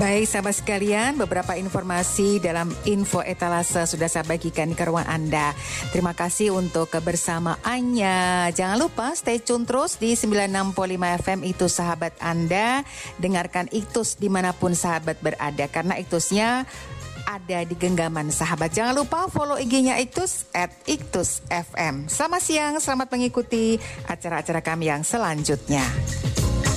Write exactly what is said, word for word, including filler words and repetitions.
Baik sahabat sekalian, beberapa informasi dalam info etalase sudah saya bagikan ke ruang Anda. Terima kasih untuk kebersamaannya. Jangan lupa stay tune terus di sembilan enam lima F M Itu Sahabat Anda. Dengarkan Iktus dimanapun sahabat berada, karena Iktusnya ada di genggaman sahabat. Jangan lupa follow I G-nya Iktus at Iktus F M. Selamat siang, selamat mengikuti acara-acara kami yang selanjutnya.